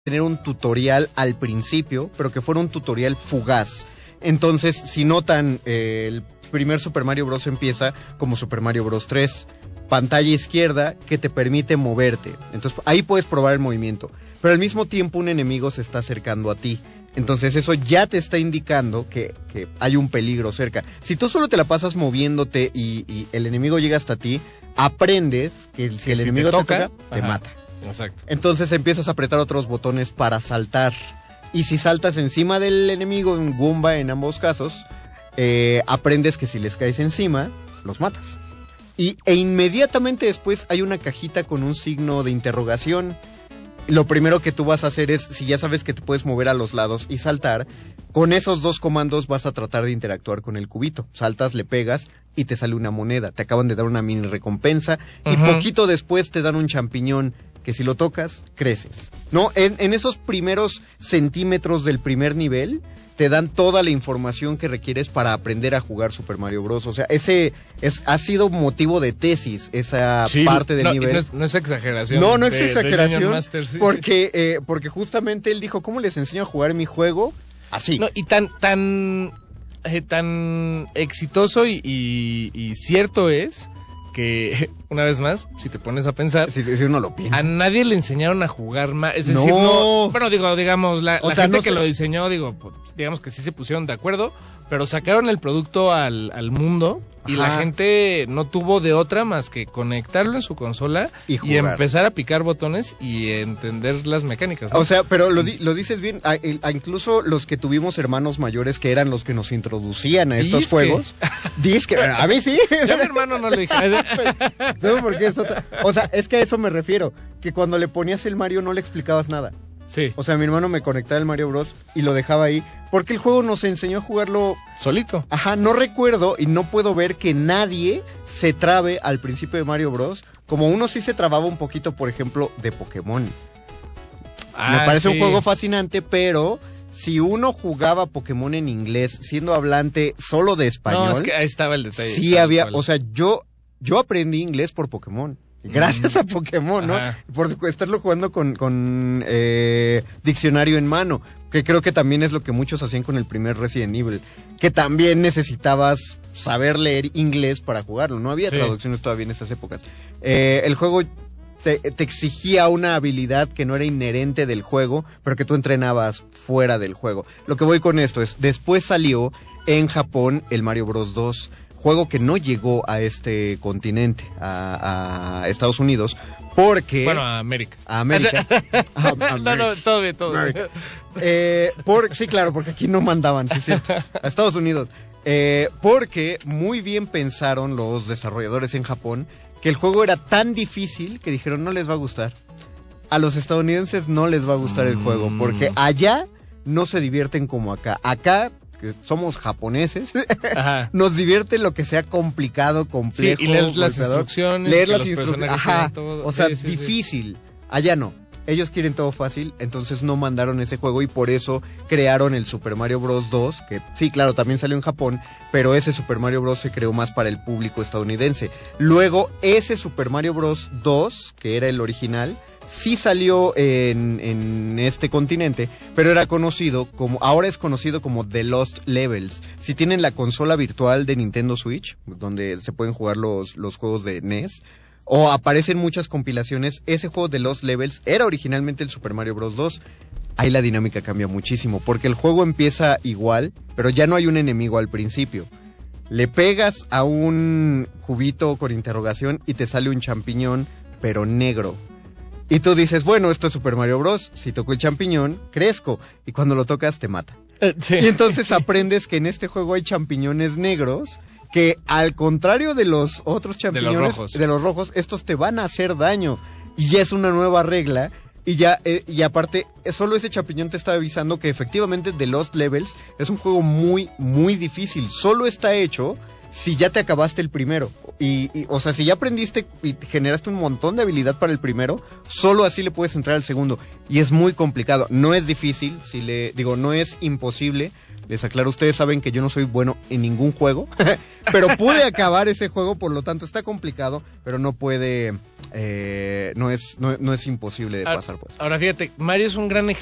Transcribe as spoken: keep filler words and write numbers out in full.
tener un tutorial al principio, pero que fuera un tutorial fugaz. Entonces, si notan, eh, el primer Super Mario Bros. Empieza como Super Mario Bros. tres. Pantalla izquierda que te permite moverte. Entonces, ahí puedes probar el movimiento. Pero al mismo tiempo un enemigo se está acercando a ti. Entonces eso ya te está indicando que, que hay un peligro cerca. Si tú solo te la pasas moviéndote y, y el enemigo llega hasta ti, aprendes que si que el si enemigo te toca, te, toca, te ajá, mata. Exacto. Entonces empiezas a apretar otros botones para saltar. Y si saltas encima del enemigo, un Goomba en ambos casos, eh, aprendes que si les caes encima, los matas. Y, e inmediatamente después hay una cajita con un signo de interrogación. Lo primero que tú vas a hacer es, si ya sabes que te puedes mover a los lados y saltar, con esos dos comandos vas a tratar de interactuar con el cubito. Saltas, le pegas y te sale una moneda. Te acaban de dar una mini recompensa y uh-huh. poquito después te dan un champiñón que si lo tocas, creces. ¿No? En, en esos primeros centímetros del primer nivel te dan toda la información que requieres para aprender a jugar Super Mario Bros. O sea, ese es, ha sido motivo de tesis, esa sí, parte del no, nivel. No es, no es exageración. No, no es de, exageración, de Master, sí, porque, eh, porque justamente él dijo, ¿cómo les enseño a jugar mi juego? Así. No, y tan, tan, eh, tan exitoso y, y, y cierto es que, una vez más, si te pones a pensar, si, si uno lo piensa, a nadie le enseñaron a jugar más, es decir, no, no bueno, digo, digamos, la, la sea, gente no que sé. lo diseñó, digo, pues, digamos que sí se pusieron de acuerdo, pero sacaron el producto al, al mundo y Ajá. la gente no tuvo de otra más que conectarlo en su consola y, y empezar a picar botones y entender las mecánicas, ¿no? O sea, pero lo, di, lo dices bien, a, a incluso los que tuvimos hermanos mayores que eran los que nos introducían a estos Disque. juegos, disque, a mí sí. Yo a mi hermano no le dije. No, porque es otra. O sea, es que a eso me refiero, que cuando le ponías el Mario no le explicabas nada. Sí. O sea, mi hermano me conectaba el Mario Bros. Y lo dejaba ahí, porque el juego nos enseñó a jugarlo solito. Ajá, no recuerdo y no puedo ver que nadie se trabe al principio de Mario Bros. Como uno sí se trababa un poquito, por ejemplo, de Pokémon. Ah, me parece sí. un juego fascinante, pero si uno jugaba Pokémon en inglés, siendo hablante solo de español... No, es que ahí estaba el detalle. Sí había, o sea, yo, yo aprendí inglés por Pokémon. Gracias a Pokémon, ¿no? Ajá. Por estarlo jugando con, con eh, diccionario en mano, que creo que también es lo que muchos hacían con el primer Resident Evil, que también necesitabas saber leer inglés para jugarlo, no había sí. traducciones todavía en esas épocas. Eh, el juego te, te exigía una habilidad que no era inherente del juego, pero que tú entrenabas fuera del juego. Lo que voy con esto es, después salió en Japón el Mario Bros. dos, juego que no llegó a este continente, a, a Estados Unidos, porque... Bueno, a América. A América. a, a no, no, todo bien, todo bien. Eh, por, sí, claro, porque aquí no mandaban, sí, cierto. A Estados Unidos. Eh, porque muy bien pensaron los desarrolladores en Japón que el juego era tan difícil que dijeron, no les va a gustar. A los estadounidenses no les va a gustar el juego, porque allá no se divierten como acá. Acá... que somos japoneses, Ajá. nos divierte lo que sea complicado, complejo. Sí, y leer las instrucciones. Leer las instrucciones, ajá, todo. o sea, sí, sí, difícil. Sí. Allá no, ellos quieren todo fácil, entonces no mandaron ese juego y por eso crearon el Super Mario Bros. dos, que sí, claro, también salió en Japón, pero ese Super Mario Bros. Se creó más para el público estadounidense. Luego, ese Super Mario Bros. dos, que era el original, sí salió en, en este continente, pero era conocido como, ahora es conocido como The Lost Levels. Si tienen la consola virtual de Nintendo Switch, donde se pueden jugar los, los juegos de N E S, o aparecen muchas compilaciones, ese juego de Lost Levels era originalmente el Super Mario Bros. dos. Ahí la dinámica cambia muchísimo, porque el juego empieza igual, pero ya no hay un enemigo al principio. Le pegas a un cubito con interrogación y te sale un champiñón, pero negro. Y tú dices, bueno, esto es Super Mario Bros. Si toco el champiñón, crezco. Y cuando lo tocas, te mata. Sí. Y entonces aprendes que en este juego hay champiñones negros que, al contrario de los otros champiñones, de los rojos, de los rojos estos te van a hacer daño. Y ya es una nueva regla. Y ya eh, y aparte, solo ese champiñón te está avisando que efectivamente The Lost Levels es un juego muy, muy difícil. Solo está hecho si ya te acabaste el primero. Y, y, o sea, si ya aprendiste y generaste un montón de habilidad para el primero, solo así le puedes entrar al segundo. Y es muy complicado. No es difícil, si le digo, no es imposible. Les aclaro, ustedes saben que yo no soy bueno en ningún juego, pero pude acabar ese juego, por lo tanto está complicado, pero no puede, eh, no es no, no es imposible de ahora, pasar, pues. Ahora fíjate, Mario es un gran